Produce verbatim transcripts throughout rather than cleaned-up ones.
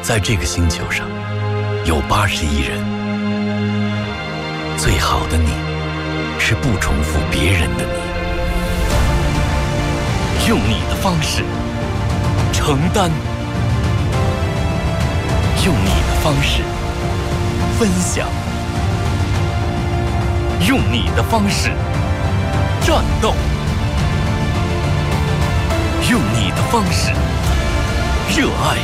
在这个星球上，有八十亿人。最好的你，是不重复别人的你。用你的方式承担，用你的方式分享，用你的方式战斗，用你的方式热爱，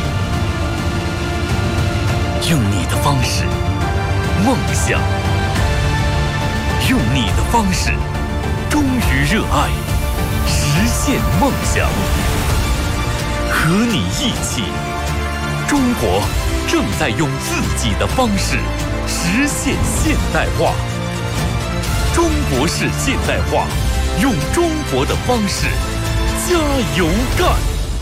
用你的方式梦想，用你的方式忠于热爱，实现梦想。和你一起，中国正在用自己的方式实现现代化。中国式现代化，用中国的方式加油干。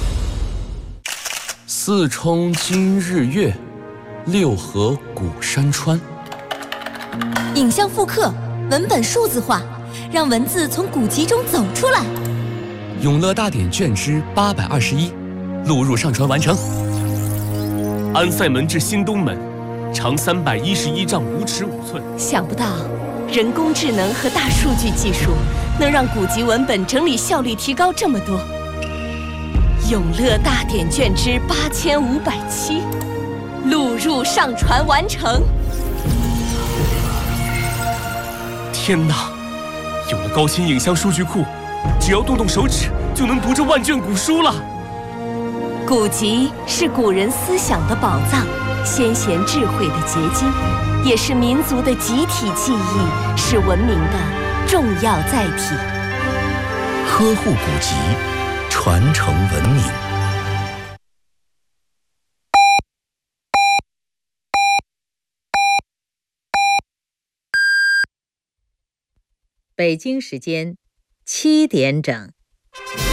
四冲今日月，六合古山川。 影像复刻，文本数字化，让文字从古籍中走出来。 永乐大典卷之八百二十一，录入上传完成。 安塞门至新东门，长三百一十一丈五尺五寸。 想不到，人工智能和大数据技术能让古籍文本整理效率提高这么多。永乐大典卷之八千五百七，录入上传完成。 天哪！有了高清影像数据库，只要动动手指就能读这万卷古书了。 古籍是古人思想的宝藏，先贤智慧的结晶，也是民族的集体记忆，是文明的重要载体。 呵护古籍，传承文明。 北京时间七点整。